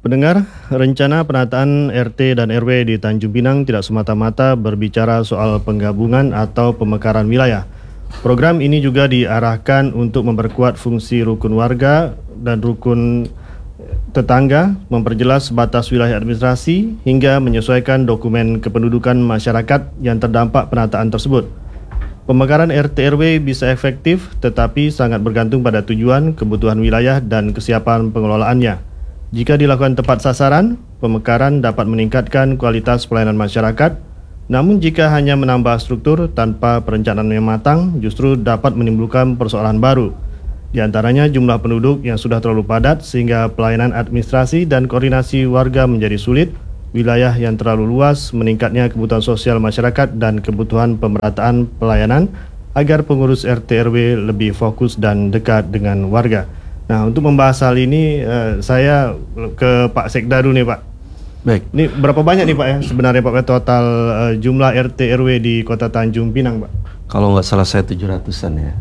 Pendengar, rencana penataan RT dan RW di Tanjung Pinang tidak semata-mata berbicara soal penggabungan atau pemekaran wilayah. Program ini juga diarahkan untuk memperkuat fungsi rukun warga dan rukun tetangga, memperjelas batas wilayah administrasi hingga menyesuaikan dokumen kependudukan masyarakat yang terdampak penataan tersebut. Pemekaran RT/RW bisa efektif tetapi sangat bergantung pada tujuan, kebutuhan wilayah dan kesiapan pengelolaannya. Jika dilakukan tepat sasaran, pemekaran dapat meningkatkan kualitas pelayanan masyarakat. Namun jika hanya menambah struktur tanpa perencanaan yang matang, justru dapat menimbulkan persoalan baru. Di antaranya jumlah penduduk yang sudah terlalu padat sehingga pelayanan administrasi dan koordinasi warga menjadi sulit, wilayah yang terlalu luas, meningkatnya kebutuhan sosial masyarakat dan kebutuhan pemerataan pelayanan agar pengurus RT/RW lebih fokus dan dekat dengan warga. Nah, untuk membahas hal ini, saya ke Pak Sekda dulu nih, Pak. Baik. Ini berapa banyak nih, Pak, ya sebenarnya Pak total jumlah RT/RW di Kota Tanjung Pinang, Pak? Kalau nggak salah saya 700-an ya.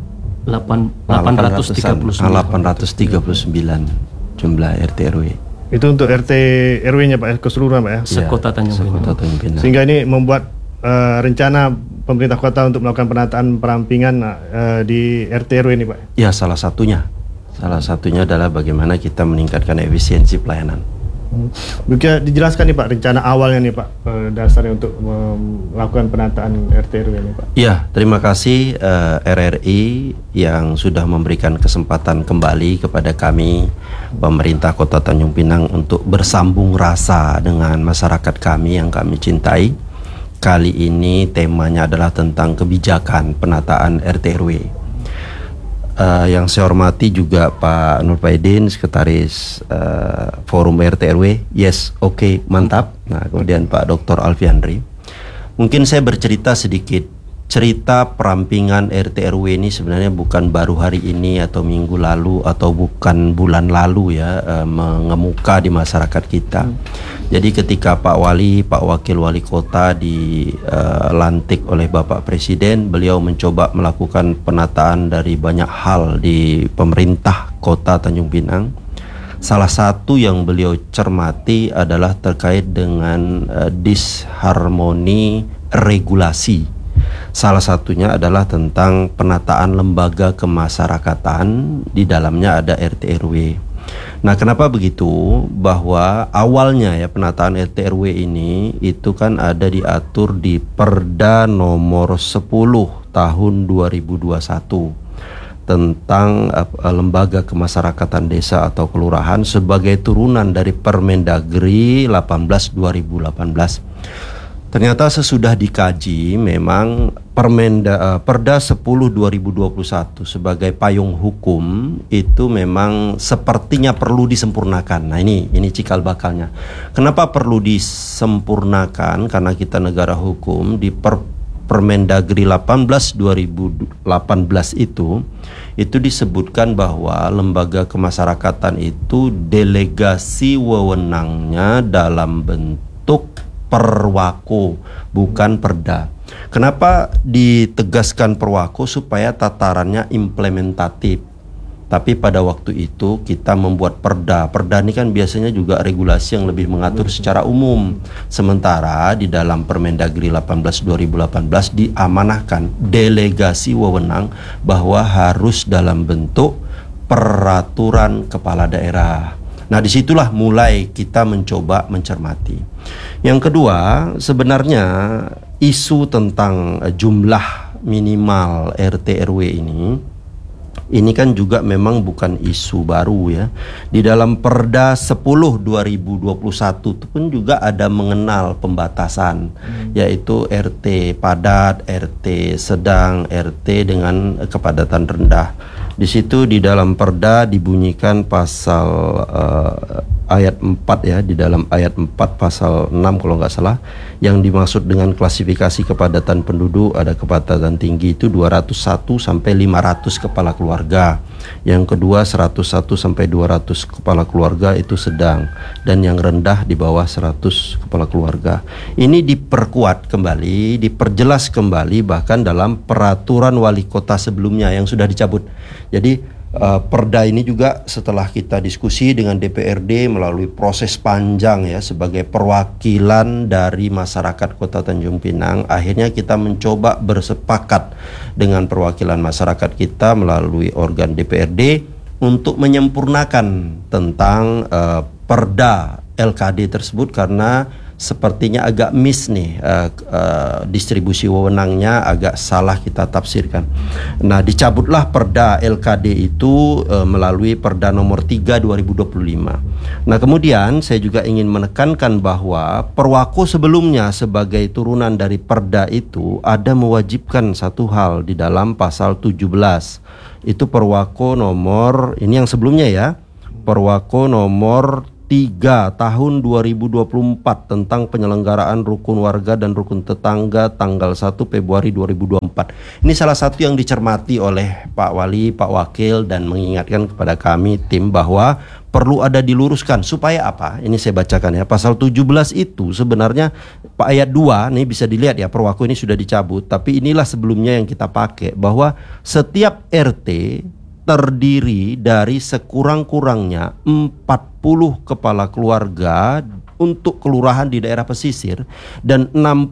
839 jumlah RT/RW. Itu untuk RT/RW-nya, Pak, keseluruhan, Pak, ya? Sekota Tanjung Pinang. Sehingga ini membuat rencana pemerintah kota untuk melakukan penataan perampingan di RT/RW ini, Pak? Ya, salah satunya adalah bagaimana kita meningkatkan efisiensi pelayanan. Bisa dijelaskan nih, Pak, rencana awalnya nih, Pak, dasarnya untuk melakukan penataan RT/RW ini, Pak? Ya, terima kasih RRI yang sudah memberikan kesempatan kembali kepada kami pemerintah Kota Tanjung Pinang untuk bersambung rasa dengan masyarakat kami yang kami cintai. Kali ini temanya adalah tentang kebijakan penataan RT/RW. Yang saya hormati juga Pak Nur Faidin, Sekretaris Forum RT/RW. Yes, oke, mantap. Nah, kemudian Pak Dr. Alfiandri. Mungkin saya bercerita sedikit. Cerita perampingan RT/RW ini sebenarnya bukan baru hari ini atau minggu lalu atau bukan bulan lalu ya, mengemuka di masyarakat kita. Jadi ketika Pak Wakil Wali Kota dilantik oleh Bapak Presiden, beliau mencoba melakukan penataan dari banyak hal di pemerintah Kota Tanjung Pinang. Salah satu yang beliau cermati adalah terkait dengan disharmoni regulasi. Salah satunya adalah tentang penataan lembaga kemasyarakatan, di dalamnya ada RT/RW. Nah, kenapa begitu? Bahwa awalnya ya penataan RT/RW ini itu kan ada diatur di Perda nomor 10 tahun 2021 tentang lembaga kemasyarakatan desa atau kelurahan sebagai turunan dari Permendagri 18 2018. Ternyata sesudah dikaji memang Perda 10 2021 sebagai payung hukum itu memang sepertinya perlu disempurnakan. Nah, ini cikal bakalnya. Kenapa perlu disempurnakan? Karena kita negara hukum. Di Permendagri 18 2018 itu disebutkan bahwa lembaga kemasyarakatan itu delegasi wewenangnya dalam bentuk perwako, bukan perda. Kenapa ditegaskan perwako? Supaya tatarannya implementatif. Tapi pada waktu itu kita membuat perda. Perda ini kan biasanya juga regulasi yang lebih mengatur secara umum. Sementara di dalam Permendagri 18 2018 diamanahkan delegasi wewenang bahwa harus dalam bentuk peraturan kepala daerah. Nah, disitulah mulai kita mencoba mencermati. Yang kedua, sebenarnya isu tentang jumlah minimal RT/RW ini kan juga memang bukan isu baru ya. Di dalam Perda 10 2021 itu pun juga ada mengenal pembatasan, yaitu RT padat, RT sedang, RT dengan kepadatan rendah. Di situ di dalam Perda dibunyikan pasal ayat 4 ya, di dalam ayat 4 pasal 6 kalau nggak salah, yang dimaksud dengan klasifikasi kepadatan penduduk ada kepadatan tinggi itu 201 sampai 500 kepala keluarga. Yang kedua 101 sampai 200 kepala keluarga itu sedang, dan yang rendah di bawah 100 kepala keluarga. Ini diperkuat kembali, diperjelas kembali bahkan dalam peraturan wali kota sebelumnya yang sudah dicabut. Jadi Perda ini juga setelah kita diskusi dengan DPRD melalui proses panjang ya sebagai perwakilan dari masyarakat Kota Tanjung Pinang, akhirnya kita mencoba bersepakat dengan perwakilan masyarakat kita melalui organ DPRD untuk menyempurnakan tentang Perda LKD tersebut, karena sepertinya agak miss nih distribusi wewenangnya agak salah kita tafsirkan. Nah, dicabutlah Perda LKD itu melalui Perda nomor 3 2025. Nah, kemudian saya juga ingin menekankan bahwa Perwako sebelumnya sebagai turunan dari Perda itu ada mewajibkan satu hal di dalam pasal 17. Itu Perwako nomor, ini yang sebelumnya ya, Perwako nomor 3 tahun 2024 tentang penyelenggaraan rukun warga dan rukun tetangga tanggal 1 Februari 2024. Ini salah satu yang dicermati oleh Pak Wali, Pak Wakil, dan mengingatkan kepada kami tim bahwa perlu ada diluruskan. Supaya apa? Ini saya bacakan ya. Pasal 17 itu sebenarnya Pak ayat 2 nih bisa dilihat ya, Perwako ini sudah dicabut, tapi inilah sebelumnya yang kita pakai, bahwa setiap RT terdiri dari sekurang-kurangnya 40 kepala keluarga untuk kelurahan di daerah pesisir dan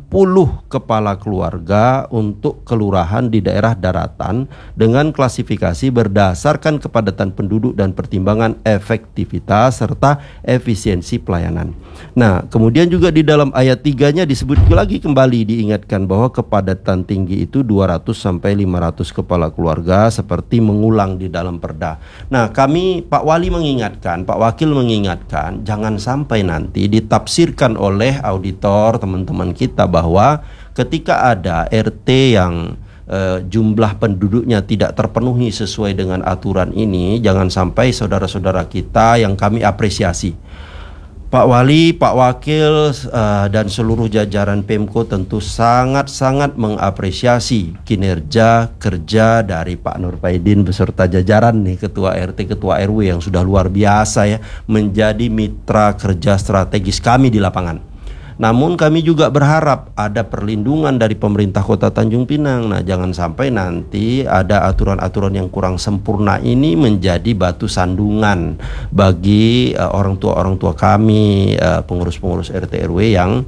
60 kepala keluarga untuk kelurahan di daerah daratan dengan klasifikasi berdasarkan kepadatan penduduk dan pertimbangan efektivitas serta efisiensi pelayanan. Nah, kemudian juga di dalam ayat 3-nya disebut lagi kembali diingatkan bahwa kepadatan tinggi itu 200 sampai 500 kepala keluarga seperti mengulang di dalam Perda. Nah, kami Pak Wali mengingatkan, Pak Wakil mengingatkan, jangan sampai nanti ditafsirkan oleh auditor teman-teman kita bahwa ketika ada RT yang jumlah penduduknya tidak terpenuhi sesuai dengan aturan ini, jangan sampai saudara-saudara kita yang kami apresiasi, Pak Wali, Pak Wakil, dan seluruh jajaran Pemko tentu sangat-sangat mengapresiasi kinerja kerja dari Pak Nurpaidin beserta jajaran nih, Ketua RT, Ketua RW yang sudah luar biasa ya, menjadi mitra kerja strategis kami di lapangan. Namun kami juga berharap ada perlindungan dari pemerintah Kota Tanjung Pinang. Nah, jangan sampai nanti ada aturan-aturan yang kurang sempurna ini menjadi batu sandungan bagi orang tua kami, pengurus-pengurus RT RW yang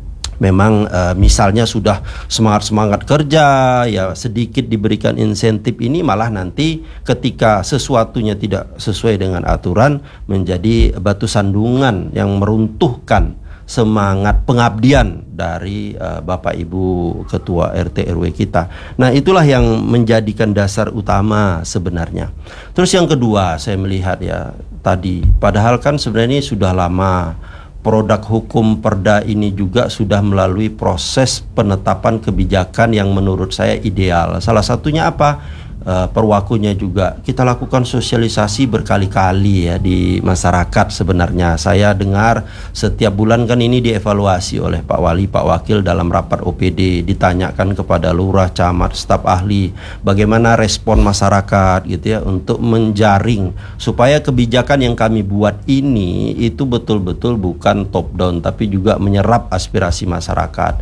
memang misalnya sudah semangat kerja ya, sedikit diberikan insentif, ini malah nanti ketika sesuatunya tidak sesuai dengan aturan menjadi batu sandungan yang meruntuhkan semangat pengabdian dari Bapak Ibu Ketua RT RW kita. Nah, itulah yang menjadikan dasar utama sebenarnya. Terus yang kedua, saya melihat ya tadi, padahal kan sebenarnya sudah lama produk hukum Perda ini juga sudah melalui proses penetapan kebijakan yang menurut saya ideal. Salah satunya apa? Perwakunya juga kita lakukan sosialisasi berkali-kali ya di masyarakat. Sebenarnya saya dengar setiap bulan kan ini dievaluasi oleh Pak Wali, Pak Wakil dalam rapat OPD, ditanyakan kepada lurah, camat, staf ahli bagaimana respon masyarakat gitu ya, untuk menjaring supaya kebijakan yang kami buat ini itu betul-betul bukan top down tapi juga menyerap aspirasi masyarakat.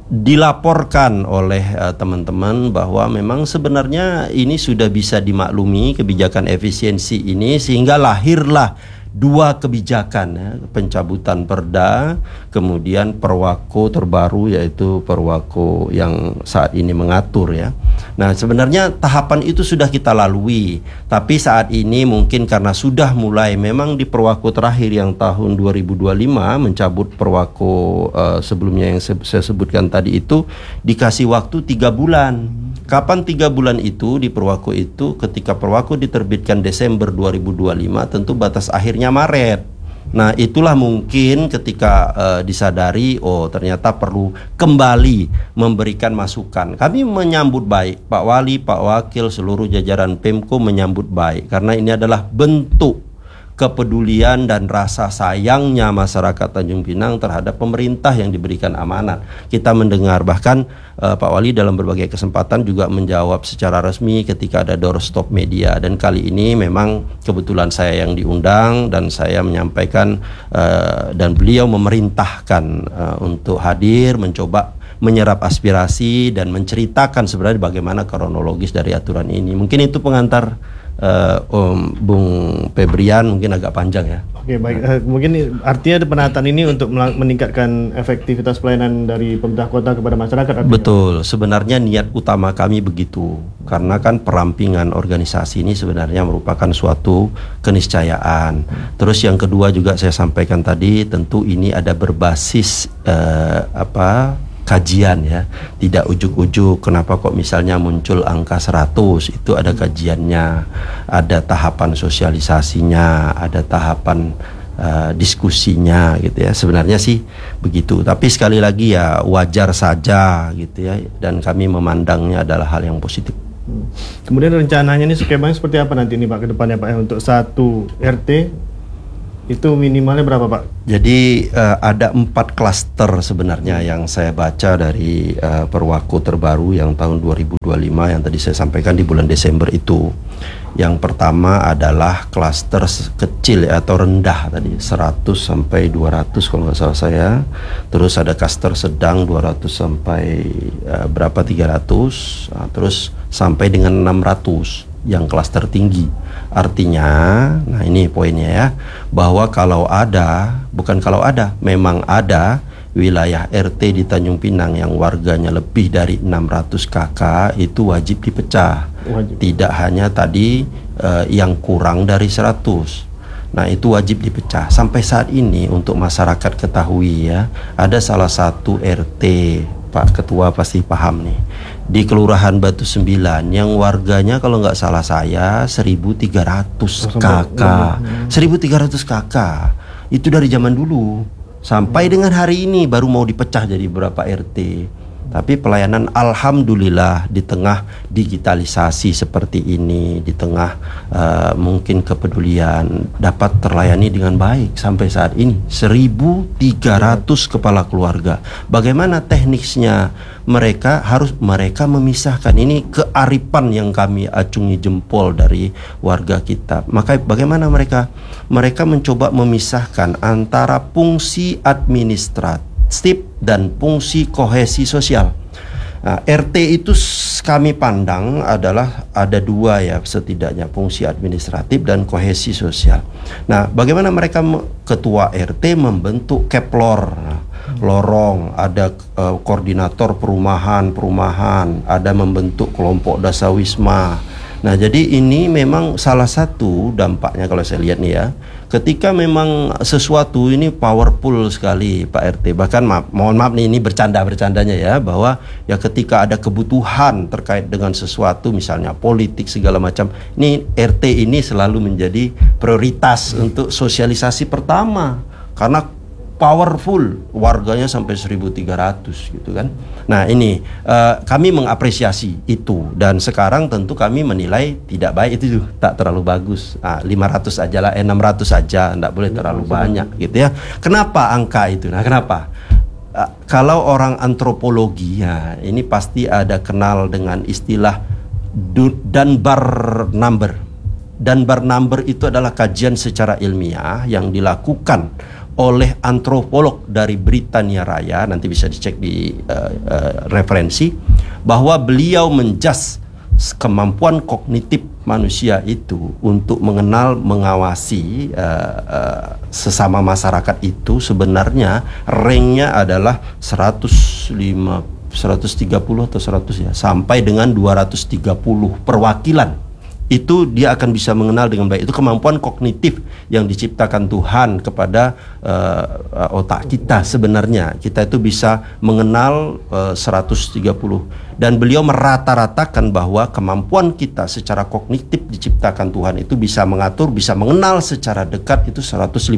Dilaporkan oleh teman-teman bahwa memang sebenarnya ini sudah bisa dimaklumi kebijakan efisiensi ini, sehingga lahirlah dua kebijakan ya, pencabutan Perda, kemudian Perwako terbaru yaitu Perwako yang saat ini mengatur ya. Nah, sebenarnya tahapan itu sudah kita lalui, tapi saat ini mungkin karena sudah mulai memang di Perwako terakhir yang tahun 2025 mencabut Perwako sebelumnya yang saya sebutkan tadi itu dikasih waktu 3 bulan. Kapan 3 bulan itu di Perwako itu? Ketika Perwako diterbitkan Desember 2025, tentu batas akhirnya Maret. Nah, itulah mungkin ketika disadari, oh ternyata perlu kembali memberikan masukan. Kami menyambut baik, Pak Wali, Pak Wakil, seluruh jajaran Pemko menyambut baik, karena ini adalah bentuk kepedulian dan rasa sayangnya masyarakat Tanjung Pinang terhadap pemerintah yang diberikan amanat. Kita mendengar bahkan Pak Wali dalam berbagai kesempatan juga menjawab secara resmi ketika ada doorstop media, dan kali ini memang kebetulan saya yang diundang dan saya menyampaikan dan beliau memerintahkan untuk hadir mencoba menyerap aspirasi dan menceritakan sebenarnya bagaimana kronologis dari aturan ini. Mungkin itu pengantar Bung Febrian mungkin agak panjang ya. Oke, baik. Mungkin artinya penataan ini untuk meningkatkan efektivitas pelayanan dari pemerintah kota kepada masyarakat. Artinya. Betul, sebenarnya niat utama kami begitu. Karena kan perampingan organisasi ini sebenarnya merupakan suatu keniscayaan. Terus yang kedua juga saya sampaikan tadi, tentu ini ada berbasis kajian ya, tidak ujuk-ujuk kenapa kok misalnya muncul angka 100, itu ada kajiannya, ada tahapan sosialisasinya, ada tahapan diskusinya gitu ya. Sebenarnya sih begitu, tapi sekali lagi ya wajar saja gitu ya, dan kami memandangnya adalah hal yang positif. Kemudian rencananya ini skemanya seperti apa nanti ini Pak ke depannya Pak ya, untuk satu RT itu minimalnya berapa Pak? Jadi ada 4 klaster sebenarnya yang saya baca dari Perwaku terbaru yang tahun 2025 yang tadi saya sampaikan di bulan Desember itu. Yang pertama adalah klaster kecil atau rendah tadi 100 sampai 200 kalau nggak salah saya. Terus ada klaster sedang 200 sampai 300, terus sampai dengan 600 yang klaster tinggi. Artinya, nah ini poinnya ya, bahwa memang ada wilayah RT di Tanjung Pinang yang warganya lebih dari 600 KK itu wajib dipecah. Tidak hanya tadi yang kurang dari 100. Nah itu wajib dipecah. Sampai saat ini untuk masyarakat ketahui ya, ada salah satu RT, Pak Ketua pasti paham nih, di Kelurahan Batu 9 yang warganya kalau nggak salah saya 1.300 KK. 1.300 KK itu dari zaman dulu sampai dengan hari ini baru mau dipecah jadi berapa RT. Tapi pelayanan alhamdulillah di tengah digitalisasi seperti ini, di tengah mungkin kepedulian dapat terlayani dengan baik sampai saat ini 1.300 kepala keluarga. Bagaimana teknisnya? Mereka memisahkan, ini kearifan yang kami acungi jempol dari warga kita. Maka bagaimana mereka mencoba memisahkan antara fungsi administratif dan fungsi kohesi sosial. Nah, RT itu kami pandang adalah ada 2 ya setidaknya, fungsi administratif dan kohesi sosial. Nah, bagaimana mereka ketua RT membentuk keplor, lorong, ada koordinator perumahan, ada membentuk kelompok dasawisma. Nah, jadi ini memang salah satu dampaknya kalau saya lihat nih ya, ketika memang sesuatu ini powerful sekali Pak RT. Bahkan mohon maaf nih, ini bercandanya ya, bahwa ya ketika ada kebutuhan terkait dengan sesuatu misalnya politik segala macam, ini RT ini selalu menjadi prioritas untuk sosialisasi pertama karena powerful, warganya sampai 1.300 gitu kan. Nah ini kami mengapresiasi itu, dan sekarang tentu kami menilai tidak baik itu tak terlalu bagus. 500 aja lah, 600 aja, tidak boleh terlalu banyak gitu ya. Kenapa angka itu? Nah kenapa? Kalau orang antropologi ya, ini pasti ada kenal dengan istilah Dunbar number. Dunbar number itu adalah kajian secara ilmiah yang dilakukan oleh antropolog dari Britania Raya, nanti bisa dicek di referensi, bahwa beliau menjudge kemampuan kognitif manusia itu untuk mengenal, mengawasi sesama masyarakat itu sebenarnya ranknya adalah 130 atau 100 ya, sampai dengan 230 perwakilan. Itu dia akan bisa mengenal dengan baik. Itu kemampuan kognitif yang diciptakan Tuhan kepada otak kita. Sebenarnya kita itu bisa mengenal 130. Dan beliau merata-ratakan bahwa kemampuan kita secara kognitif diciptakan Tuhan itu bisa mengatur, bisa mengenal secara dekat itu 150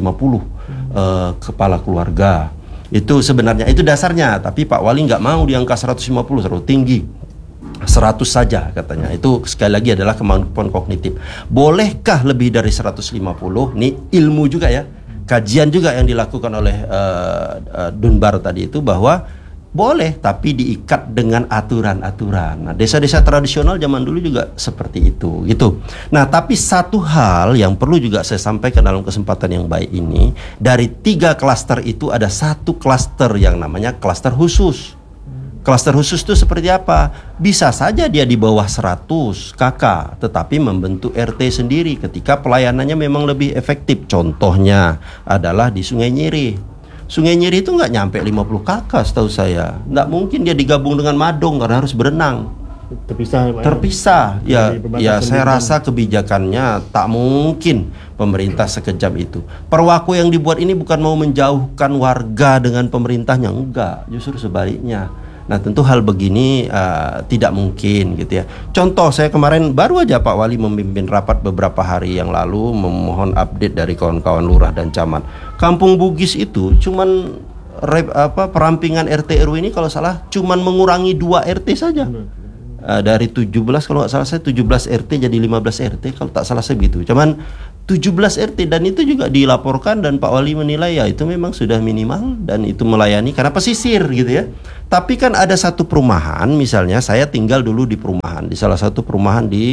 kepala keluarga. Itu sebenarnya, itu dasarnya. Tapi Pak Wali nggak mau di angka 150, terlalu tinggi. 100 saja katanya. Itu sekali lagi adalah kemampuan kognitif. Bolehkah lebih dari 150? Ini ilmu juga ya, kajian juga yang dilakukan oleh Dunbar tadi itu, bahwa boleh tapi diikat dengan aturan-aturan. Nah, desa-desa tradisional zaman dulu juga seperti itu gitu. Nah, tapi satu hal yang perlu juga saya sampaikan dalam kesempatan yang baik ini, dari 3 klaster itu ada 1 klaster yang namanya klaster khusus. Klaster khusus itu seperti apa? Bisa saja dia di bawah 100 KK, tetapi membentuk RT sendiri ketika pelayanannya memang lebih efektif. Contohnya adalah di Sungai Nyiri. Sungai Nyiri itu nggak nyampe 50 KK setahu saya. Nggak mungkin dia digabung dengan Madong karena harus berenang. Terpisah. Ya saya rasa kebijakannya tak mungkin pemerintah sekejam itu. Perwaku yang dibuat ini bukan mau menjauhkan warga dengan pemerintahnya, enggak, justru sebaliknya. Nah tentu hal begini tidak mungkin gitu ya. Contoh, saya kemarin baru aja Pak Wali memimpin rapat beberapa hari yang lalu memohon update dari kawan-kawan lurah dan camat. Kampung Bugis itu cuman perampingan RT RW ini kalau salah cuman mengurangi 2 RT saja. Dari 17 kalau nggak salah saya 17 RT jadi 15 RT kalau tak salah saya begitu. Cuman 17 RT dan itu juga dilaporkan dan Pak Wali menilai ya itu memang sudah minimal dan itu melayani karena pesisir gitu ya. Tapi kan ada satu perumahan, misalnya saya tinggal dulu di perumahan, di salah satu perumahan di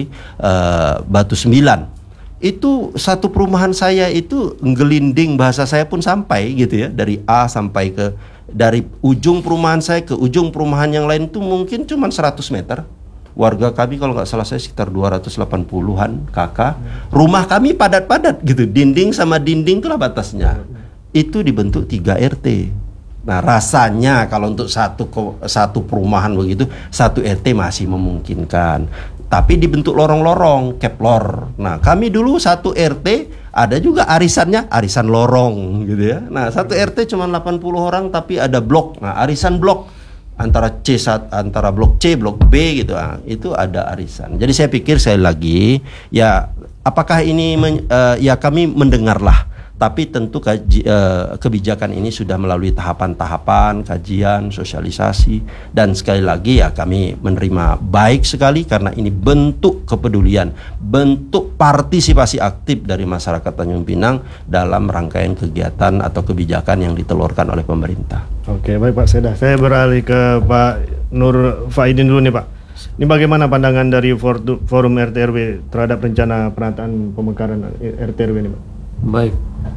Batu Sembilan. Itu satu perumahan saya itu ngelinding, bahasa saya pun sampai gitu ya, dari A sampai ke, dari ujung perumahan saya ke ujung perumahan yang lain itu mungkin cuma 100 meter. Warga kami kalau nggak salah saya sekitar 280-an kakak. Rumah kami padat-padat gitu, dinding sama dinding itulah batasnya. Itu dibentuk 3 RT. Nah rasanya kalau untuk satu perumahan begitu, 1 RT masih memungkinkan. Tapi dibentuk lorong-lorong, keplor. Nah kami dulu 1 RT ada juga arisannya, arisan lorong gitu ya. Nah 1 RT cuma 80 orang tapi ada blok. Nah arisan blok antara antara blok C, blok B gitu, itu ada arisan. Jadi saya pikir sekali lagi ya apakah ini ya kami mendengarlah, tapi tentu kebijakan ini sudah melalui tahapan-tahapan kajian, sosialisasi, dan sekali lagi ya kami menerima baik sekali karena ini bentuk kepedulian, bentuk partisipasi aktif dari masyarakat Tanjung Pinang dalam rangkaian kegiatan atau kebijakan yang ditelurkan oleh pemerintah. Oke, baik Pak Seda. Saya beralih ke Pak Nur Faidin dulu nih Pak. Ini bagaimana pandangan dari Forum RT RW terhadap rencana penataan pemekaran RT RW ini Pak? Baik.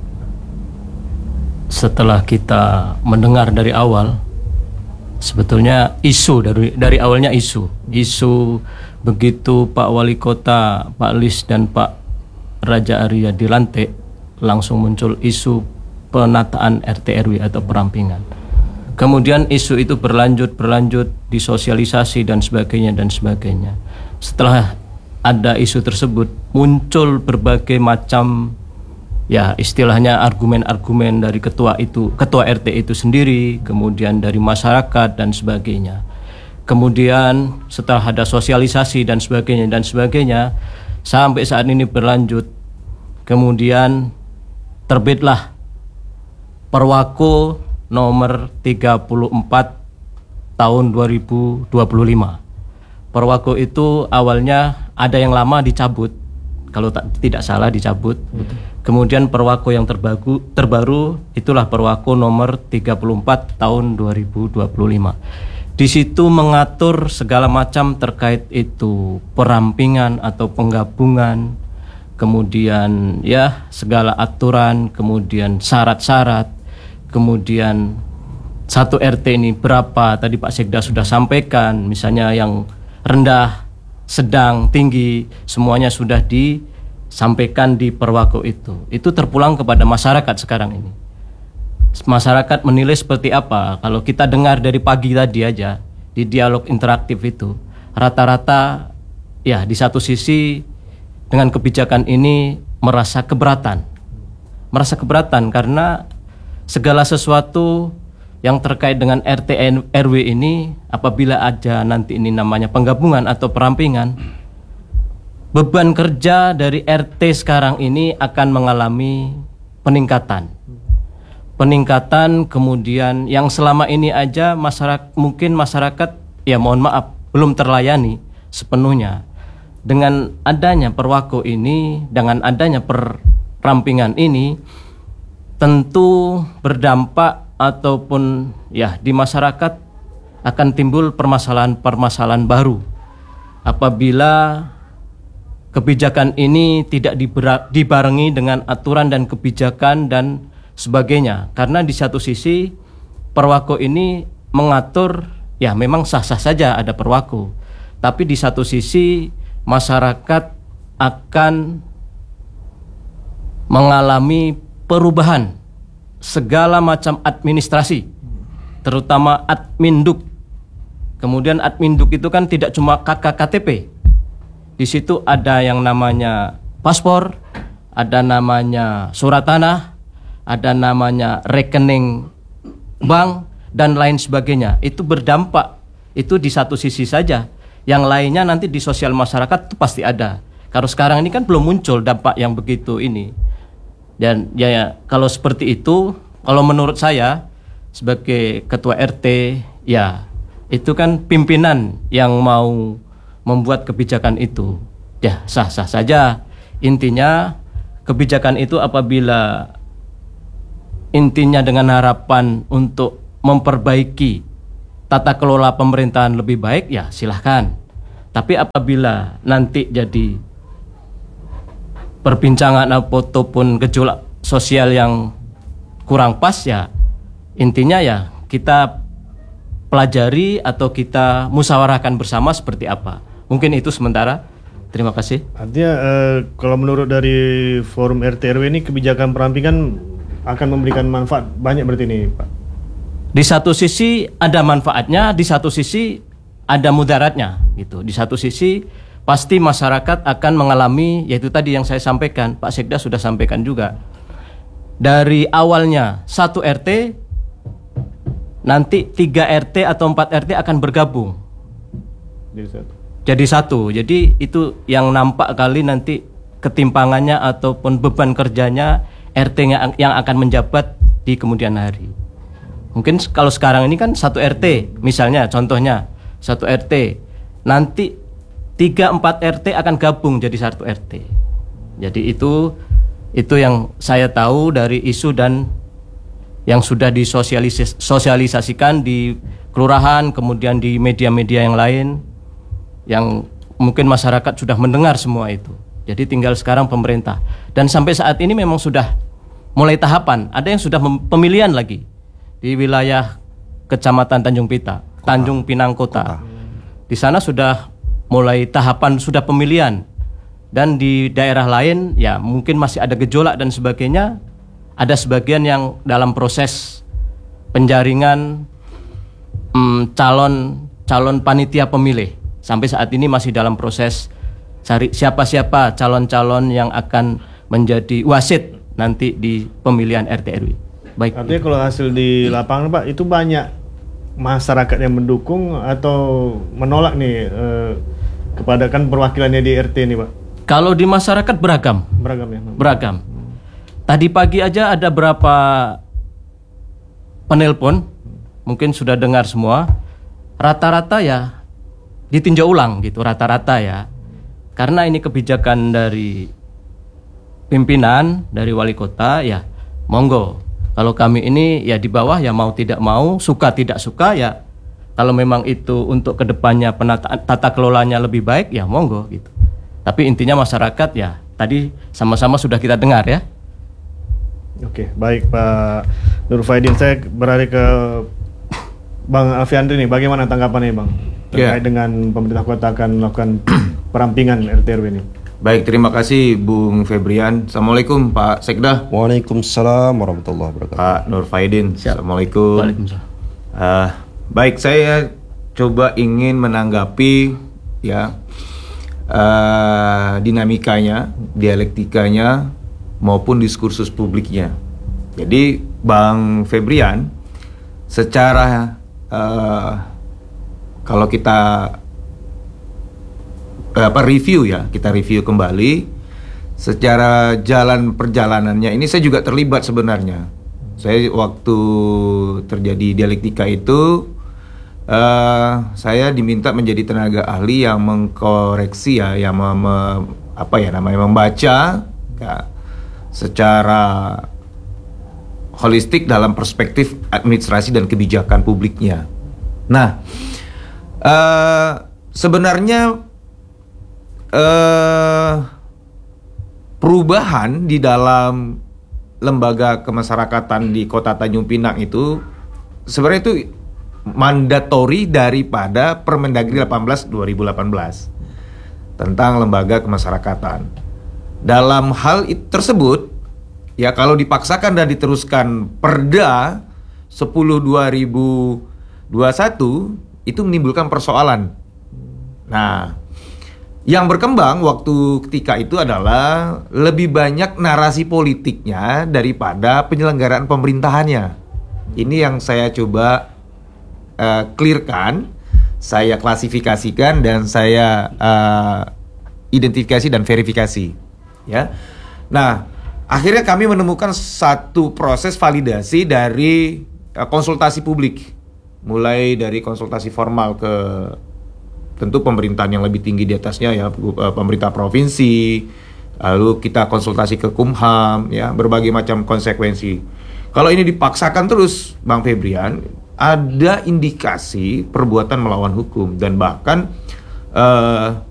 Setelah kita mendengar dari awal, sebetulnya isu dari awalnya isu begitu Pak Wali Kota, Pak Lis dan Pak Raja Arya dilantik, langsung muncul isu penataan RT RW atau perampingan. Kemudian isu itu berlanjut disosialisasi dan sebagainya. Setelah ada isu tersebut, muncul berbagai macam ya istilahnya argumen-argumen dari ketua RT itu sendiri, kemudian dari masyarakat dan sebagainya. Kemudian setelah ada sosialisasi dan sebagainya, sampai saat ini berlanjut. Kemudian terbitlah Perwako nomor 34 tahun 2025. Perwako itu awalnya ada yang lama dicabut, kalau tidak salah dicabut. Kemudian Perwako yang terbaru itulah Perwako nomor 34 tahun 2025. Di situ mengatur segala macam terkait itu perampingan atau penggabungan, kemudian ya segala aturan, kemudian syarat-syarat. Kemudian 1 RT ini berapa, tadi Pak Sekda sudah sampaikan, misalnya yang rendah, sedang, tinggi, semuanya sudah disampaikan di Perwako itu. Itu terpulang kepada masyarakat sekarang ini. Masyarakat menilai seperti apa? Kalau kita dengar dari pagi tadi aja di dialog interaktif itu, rata-rata ya di satu sisi dengan kebijakan ini merasa keberatan karena segala sesuatu yang terkait dengan RT RW ini apabila ada nanti ini namanya penggabungan atau perampingan, beban kerja dari RT sekarang ini akan mengalami peningkatan, kemudian yang selama ini aja masyarakat ya mohon maaf belum terlayani sepenuhnya. Dengan adanya Perwako ini, dengan adanya perampingan ini, tentu berdampak ataupun ya di masyarakat akan timbul permasalahan baru apabila kebijakan ini tidak dibarengi dengan aturan dan kebijakan dan sebagainya. Karena di satu sisi Perwako ini mengatur ya memang sah-sah saja ada perwako. Tapi di satu sisi masyarakat akan mengalami perubahan segala macam administrasi, terutama adminduk. Kemudian adminduk itu kan tidak cuma KKKTP. Di situ ada yang namanya paspor, ada namanya surat tanah, ada namanya rekening bank dan lain sebagainya. Itu berdampak. Itu di satu sisi saja. Yang lainnya nanti di sosial masyarakat itu pasti ada. Kalau sekarang ini kan belum muncul dampak yang begitu ini. Dan ya kalau seperti itu, kalau menurut saya sebagai ketua RT, ya itu kan pimpinan yang mau membuat kebijakan itu. Ya sah-sah saja. Intinya kebijakan itu apabila intinya dengan harapan untuk memperbaiki tata kelola pemerintahan lebih baik, ya silahkan. Tapi apabila nanti jadi perbincangan ataupun gejolak sosial yang kurang pas, ya intinya ya kita pelajari atau kita musyawarahkan bersama seperti apa. Mungkin itu sementara. Terima kasih. Artinya kalau menurut dari forum RT RW ini kebijakan perampingan akan memberikan manfaat banyak berarti ini, Pak? Di satu sisi ada manfaatnya, di satu sisi ada mudaratnya gitu. Di satu sisi pasti masyarakat akan mengalami, yaitu tadi yang saya sampaikan, Pak Sekda sudah sampaikan juga. Dari awalnya 1 RT, nanti 3 RT atau 4 RT akan bergabung. Jadi satu. Jadi itu yang nampak kali nanti ketimpangannya ataupun beban kerjanya RT yang akan menjabat di kemudian hari. Mungkin kalau sekarang ini kan 1 RT, misalnya contohnya 1 RT, nanti 3-4 RT akan gabung jadi 1 RT. Jadi itu yang saya tahu dari isu dan yang sudah disosialisasikan di kelurahan, kemudian di media-media yang lain, yang mungkin masyarakat sudah mendengar semua itu. Jadi tinggal sekarang pemerintah. Dan sampai saat ini memang sudah mulai tahapan, ada yang sudah pemilihan lagi di wilayah Kecamatan Tanjung Pinang Kota. Di sana sudah mulai tahapan, sudah pemilihan. Dan di daerah lain ya mungkin masih ada gejolak dan sebagainya. Ada sebagian yang dalam proses penjaringan calon panitia pemilih. Sampai saat ini masih dalam proses cari siapa-siapa calon-calon yang akan menjadi wasit nanti di pemilihan RT RW. Baik. Artinya kalau hasil di lapangan, Pak, itu banyak masyarakat yang mendukung atau menolak nih kepada kan perwakilannya di RT ini, Pak? Kalau di masyarakat beragam. Beragam ya? Beragam. Tadi pagi aja ada berapa penelpon, mungkin sudah dengar semua. Rata-rata ya ditinjau ulang gitu, rata-rata ya. Karena ini kebijakan dari pimpinan, dari wali kota, ya monggo. Kalau kami ini ya di bawah ya mau tidak mau, suka tidak suka ya. Kalau memang itu untuk kedepannya tata kelolanya lebih baik ya monggo gitu. Tapi intinya masyarakat ya tadi sama-sama sudah kita dengar ya. Oke, baik Pak Nur Faidin. Saya beralih ke Bang Alfiandri nih. Bagaimana tanggapannya Bang terkait dengan pemerintah kota akan melakukan perampingan RT RW ini? Baik, terima kasih Bung Febrian. Assalamualaikum Pak Sekda. Waalaikumsalam warahmatullahi wabarakatuh. Pak Nur Faidin. Assalamualaikum. Waalaikumsalam. Baik, saya coba ingin menanggapi ya dinamikanya, dialektikanya maupun diskursus publiknya. Jadi Bang Febrian, secara kalau kita review ya, kita review kembali secara perjalanannya ini saya juga terlibat sebenarnya. Saya waktu terjadi dialektika itu saya diminta menjadi tenaga ahli yang mengkoreksi ya, yang membaca ya, secara holistik dalam perspektif administrasi dan kebijakan publiknya. Nah, sebenarnya perubahan di dalam lembaga kemasyarakatan di Kota Tanjung Pinang itu sebenarnya itu mandatori daripada Permendagri 18 2018 tentang lembaga kemasyarakatan. Dalam hal tersebut, ya kalau dipaksakan dan diteruskan Perda 10 2021 itu menimbulkan persoalan. Nah, yang berkembang waktu ketika itu adalah lebih banyak narasi politiknya daripada penyelenggaraan pemerintahannya. Ini yang saya coba clearkan, saya klasifikasikan dan saya identifikasi dan verifikasi. Ya, nah akhirnya kami menemukan satu proses validasi dari konsultasi publik, mulai dari konsultasi formal ke tentu pemerintahan yang lebih tinggi di atasnya ya, pemerintah provinsi, lalu kita konsultasi ke Kumham, ya berbagai macam konsekuensi. Kalau ini dipaksakan terus, Bang Febrian, ada indikasi perbuatan melawan hukum dan bahkan